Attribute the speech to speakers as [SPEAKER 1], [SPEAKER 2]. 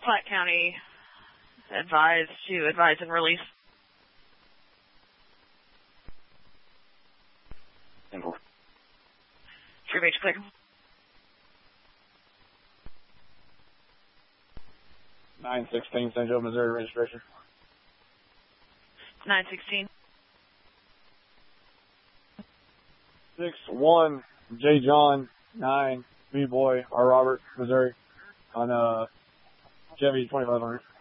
[SPEAKER 1] Platte County advised to advise and release.
[SPEAKER 2] 10-4.
[SPEAKER 1] True Beach clear.
[SPEAKER 3] 916 St. Joe, Missouri registration.
[SPEAKER 1] 916.
[SPEAKER 3] 61 J. John 9 B. Boy R. Robert, Missouri on Chevy 2500.